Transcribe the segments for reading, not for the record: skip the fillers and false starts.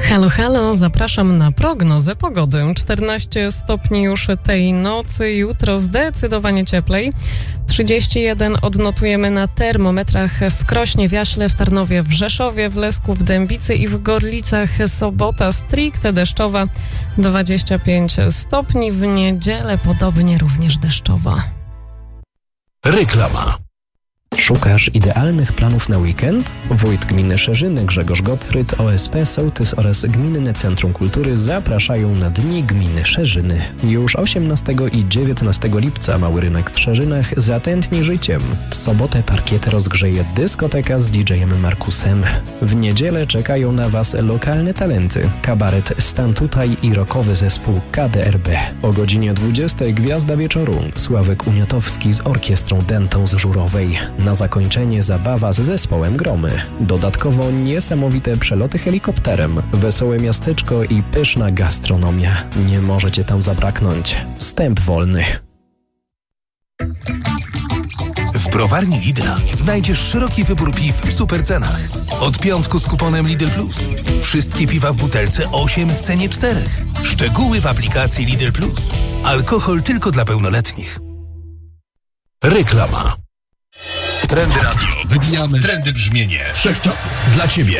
Halo, halo, zapraszam na prognozę pogody. 14 stopni już tej nocy, jutro zdecydowanie cieplej. 31 odnotujemy na termometrach w Krośnie, w Jaśle, w Tarnowie, w Rzeszowie, w Lesku, w Dębicy i w Gorlicach. Sobota stricte deszczowa, 25 stopni. W niedzielę podobnie również deszczowo. Reklama. Szukasz idealnych planów na weekend? Wójt Gminy Szerzyny Grzegorz Gottfried, OSP Sołtys oraz Gminne Centrum Kultury zapraszają na Dni Gminy Szerzyny. Już 18 i 19 lipca Mały Rynek w Szerzynach zatętni życiem. W sobotę parkiety rozgrzeje dyskoteka z DJ-em Markusem. W niedzielę czekają na Was lokalne talenty. Kabaret Stan Tutaj i rockowy zespół KDRB. O godzinie 20 Gwiazda Wieczoru. Sławek Uniatowski z orkiestrą Dentą z Żurowej. Na zakończenie zabawa z zespołem Gromy. Dodatkowo niesamowite przeloty helikopterem, wesołe miasteczko i pyszna gastronomia. Nie możecie tam zabraknąć. Wstęp wolny. W browarni Lidla znajdziesz szeroki wybór piw w supercenach. Od piątku z kuponem Lidl Plus. Wszystkie piwa w butelce 8 w cenie 4. Szczegóły w aplikacji Lidl Plus. Alkohol tylko dla pełnoletnich. Reklama. Trendy Radio. Wybijamy trendy brzmienie wszechczasów dla Ciebie.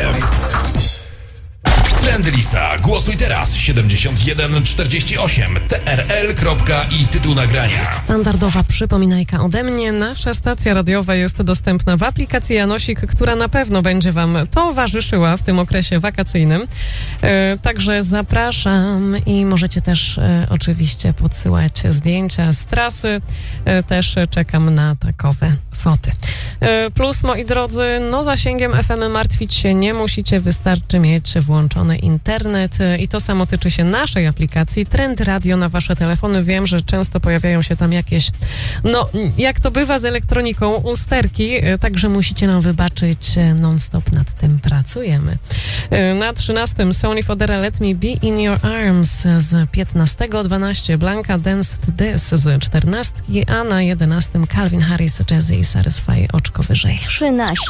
Trendy lista. Głosuj teraz 7148 trl. Tytuł nagrania. Standardowa przypominajka ode mnie. Nasza stacja radiowa jest dostępna w aplikacji Janosik, która na pewno będzie Wam towarzyszyła w tym okresie wakacyjnym. Także zapraszam i możecie też oczywiście podsyłać zdjęcia z trasy. Też czekam na takowe foty. Plus, moi drodzy, zasięgiem FM martwić się nie musicie, wystarczy mieć włączony internet i to samo tyczy się naszej aplikacji Trendy Radio na Wasze telefony. Wiem, że często pojawiają się tam jakieś, jak to bywa z elektroniką, usterki, także musicie nam wybaczyć, non-stop nad tym pracujemy. Na 13 Sony Fodera Let Me Be In Your Arms z 15:12 Blanka Dance to This z 14, a na 11 Calvin Harris Jazzy Satisfy oczko wyżej. 13.